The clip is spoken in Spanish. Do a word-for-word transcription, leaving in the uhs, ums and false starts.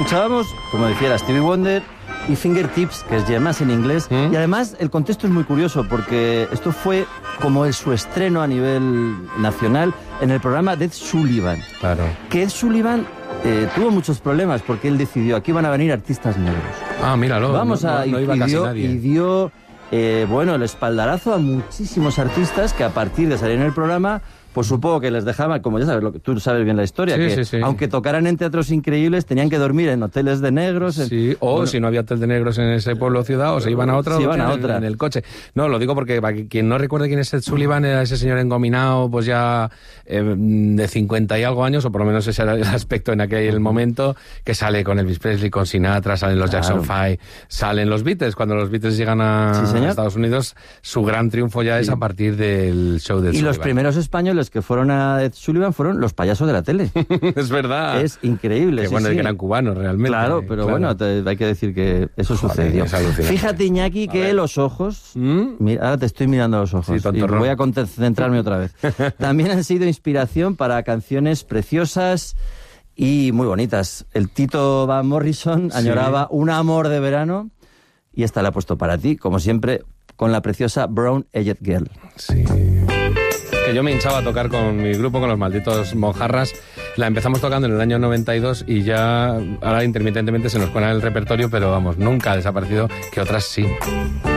Escuchábamos, como decía, a Stevie Wonder y Fingertips, que es Yemas en inglés. ¿Mm? Y además el contexto es muy curioso porque esto fue como el, su estreno a nivel nacional en el programa de Ed Sullivan. Claro. Que Ed Sullivan eh, tuvo muchos problemas porque él decidió, aquí van a venir artistas negros. Ah, míralo. Vamos no, a... no, no y, iba y casi dio, nadie. Y dio, eh, bueno, el espaldarazo a muchísimos artistas que a partir de salir en el programa... Pues supongo que les dejaban, como ya sabes, lo que tú sabes bien la historia, sí, que sí, sí. aunque tocaran en teatros increíbles, tenían que dormir en hoteles de negros. En... Sí, o bueno, si no había hotel de negros en ese pueblo o ciudad, o se iban a otra, se o iban a en, otra. en el coche. No, lo digo porque para quien no recuerde quién es Ed Sullivan, era ese señor engominado, pues ya eh, de cincuenta y algo años, o por lo menos ese era el aspecto en aquel momento, que sale con Elvis Presley, con Sinatra, salen los claro. Jackson Five, salen los Beatles. Cuando los Beatles llegan a sí, Estados Unidos, su gran triunfo ya sí. es a partir del show de Ed Y Sullivan. los primeros españoles que fueron a Ed Sullivan fueron los payasos de la tele. Es verdad. Es increíble. Que sí, bueno, sí. que eran cubanos realmente. Claro, pero claro. bueno, te, hay que decir que eso Joder, sucedió. Fíjate, Iñaki, que ver. los ojos... ¿Mm? Mira, ahora te estoy mirando a los ojos sí, y voy a concentrarme otra vez. También han sido inspiración para canciones preciosas y muy bonitas. El Tito Van Morrison añoraba sí. un amor de verano y esta la ha puesto para ti, como siempre, con la preciosa Brown Eyed Girl. Sí... que yo me hinchaba a tocar con mi grupo, con los malditos Mojarras. La empezamos tocando en el año noventa y dos y ya ahora intermitentemente se nos cuela el repertorio, pero vamos, nunca ha desaparecido, que otras sí.